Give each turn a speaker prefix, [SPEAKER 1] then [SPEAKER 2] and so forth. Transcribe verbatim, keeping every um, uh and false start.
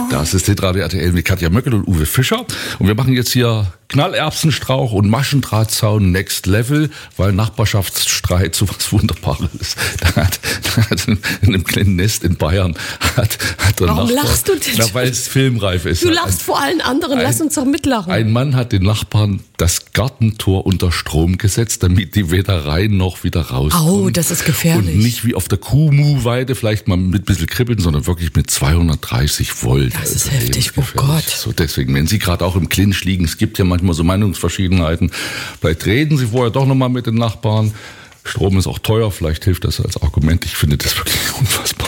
[SPEAKER 1] Das ist Hitradio R T L mit Katja Möckel und Uwe Fischer. Und wir machen jetzt hier Knallerbsenstrauch und Maschendrahtzaun Next Level, weil Nachbarschaftsstreit so was Wunderbares ist. Da hat, da hat in einem kleinen Nest in Bayern hat, hat der
[SPEAKER 2] Warum
[SPEAKER 1] Nachbar,
[SPEAKER 2] lachst du denn?
[SPEAKER 1] Na, weil es filmreif ist.
[SPEAKER 2] Du lachst ein, vor allen anderen, ein, lass uns doch mitlachen.
[SPEAKER 1] Ein Mann hat den Nachbarn das Gartentor unter Strom gesetzt, damit die weder rein noch wieder rauskommen.
[SPEAKER 2] Oh, das ist gefährlich.
[SPEAKER 1] Und nicht wie auf der Kuhmu-Weide, vielleicht mal mit ein bisschen kribbeln, sondern wirklich mit zweihundertdreißig Volt.
[SPEAKER 2] Das ist also heftig, oh Gott.
[SPEAKER 1] So deswegen, wenn Sie gerade auch im Clinch liegen, es gibt ja manchmal so Meinungsverschiedenheiten, vielleicht reden Sie vorher doch nochmal mit den Nachbarn. Strom ist auch teuer, vielleicht hilft das als Argument. Ich finde das wirklich unfassbar.